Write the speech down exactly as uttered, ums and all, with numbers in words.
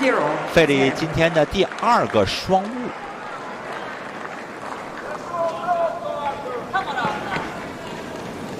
费利今天的第二个双误。